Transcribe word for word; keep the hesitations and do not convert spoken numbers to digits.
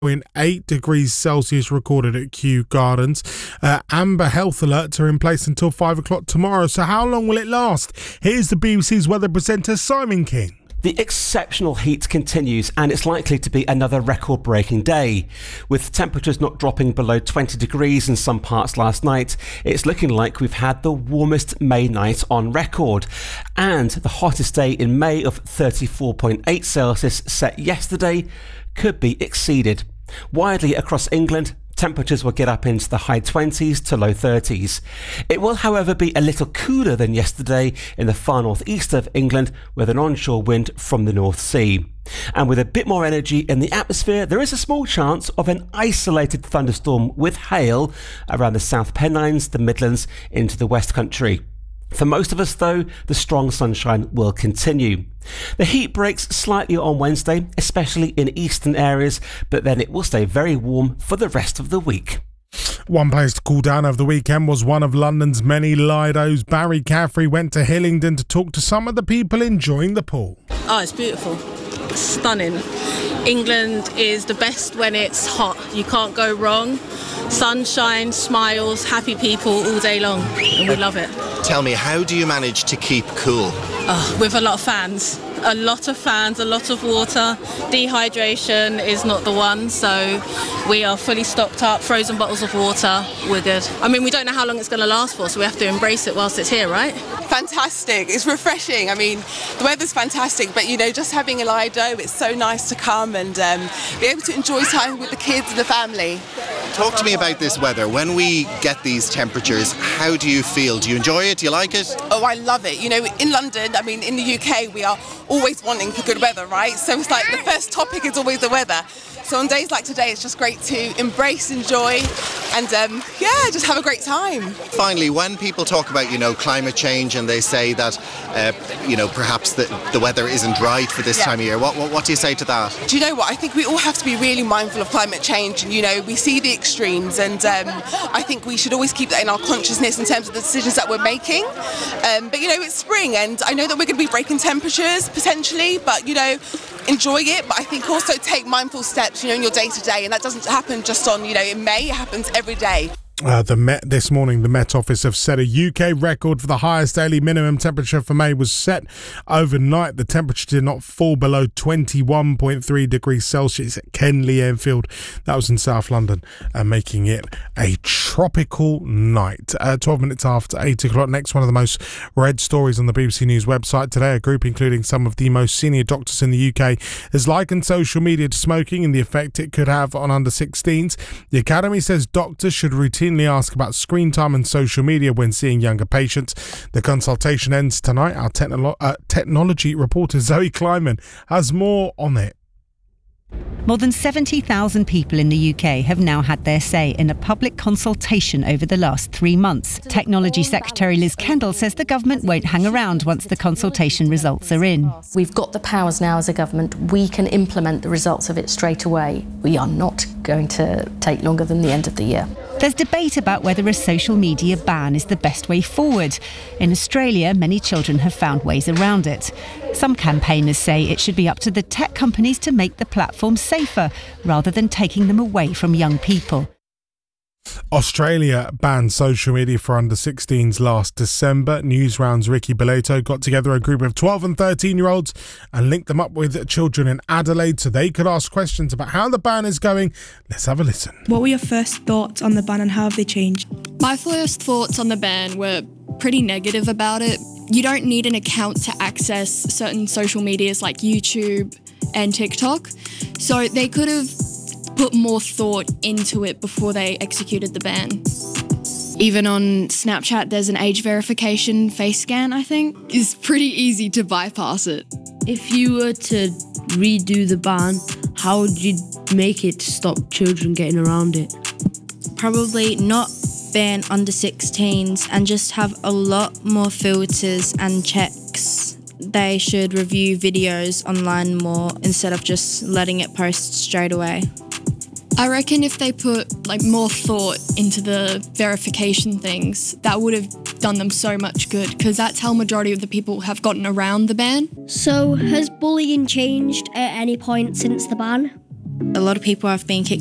eight degrees Celsius recorded at Kew Gardens. Uh, amber health alerts are in place until five o'clock tomorrow. So how long will it last? Here's the B B C's weather presenter Simon King. The exceptional heat continues, and it's likely to be another record-breaking day. With temperatures not dropping below twenty degrees in some parts last night, it's looking like we've had the warmest May night on record. And the hottest day in May of thirty-four point eight Celsius set yesterday could be exceeded. Widely across England, temperatures will get up into the high twenties to low thirties. It will, however, be a little cooler than yesterday in the far northeast of England, with an onshore wind from the North Sea. And with a bit more energy in the atmosphere, there is a small chance of an isolated thunderstorm with hail around the South Pennines, the Midlands, into the West Country. For most of us, though, the strong sunshine will continue. The heat breaks slightly on Wednesday, especially in eastern areas, but then it will stay very warm for the rest of the week. One place to cool down over the weekend was one of London's many Lidos. Barry Caffrey went to Hillingdon to talk to some of the people enjoying the pool. Oh, it's beautiful. Stunning. England is the best when it's hot. You can't go wrong. Sunshine, smiles, happy people all day long, and we love it. Tell me, how do you manage to keep cool? Oh, with a lot of fans. A lot of fans, a lot of water. Dehydration is not the one, so we are fully stocked up, frozen bottles of water, we're good. I mean, we don't know how long it's going to last for, so we have to embrace it whilst it's here, right? Fantastic, it's refreshing. I mean, the weather's fantastic, but you know, just having a Lido, it's so nice to come and um, be able to enjoy time with the kids and the family. Talk to me about this weather. When we get these temperatures, how do you feel? Do you enjoy it? Do you like it? Oh, I love it. You know, in London, I mean, in the U K, we are always wanting for good weather, right? So it's like the first topic is always the weather. So on days like today, it's just great to embrace, enjoy, and um, yeah, just have a great time. Finally, when people talk about, you know, climate change and they say that, uh, you know, perhaps the, the weather isn't right for this yeah. time of year, what, what what do you say to that? Do you know what? I think we all have to be really mindful of climate change, and you know, we see the extremes, and um, I think we should always keep that in our consciousness in terms of the decisions that we're making. Um, but you know, it's spring, and I know that we're going to be breaking temperatures potentially, but you know, enjoy it. But I think also take mindful steps, you know, in your day to day, and that doesn't happen just on, you know, in May. It happens every day. Uh, the Met this morning, the Met Office have set a U K record for the highest daily minimum temperature for May was set overnight. The temperature did not fall below twenty-one point three degrees Celsius at Kenley Airfield. That was in South London, uh, making it a tropical night. Uh, twelve minutes after eight o'clock. Next, one of the most read stories on the B B C News website today. A group including some of the most senior doctors in the U K has likened social media to smoking and the effect it could have on under sixteens. The Academy says doctors should routinely ask about screen time and social media when seeing younger patients. The consultation ends tonight. Our technolo- uh, technology reporter Zoe Kleiman has more on it. More than seventy thousand people in the U K have now had their say in a public consultation over the last three months. Technology Secretary Liz Kendall says the government won't hang around once the consultation results are in. We've got the powers now as a government. We can implement the results of it straight away. We are not going to take longer than the end of the year. There's debate about whether a social media ban is the best way forward. In Australia, many children have found ways around it. Some campaigners say it should be up to the tech companies to make the platform safer, rather than taking them away from young people. Australia banned social media for under sixteens last December. Newsround's Ricky Bellato got together a group of twelve and thirteen year olds and linked them up with children in Adelaide so they could ask questions about how the ban is going. Let's have a listen. What were your first thoughts on the ban and how have they changed? My first thoughts on the ban were pretty negative about it. You don't need an account to access certain social medias like YouTube and TikTok, so they could have put more thought into it before they executed the ban. Even on Snapchat, there's an age verification face scan, I think. It's pretty easy to bypass it. If you were to redo the ban, how would you make it to stop children getting around it? Probably not ban under sixteens and just have a lot more filters and checks. They should review videos online more instead of just letting it post straight away. I reckon if they put like more thought into the verification things, that would have done them so much good, because that's how majority of the people have gotten around the ban. So has bullying changed at any point since the ban? A lot of people have been kicked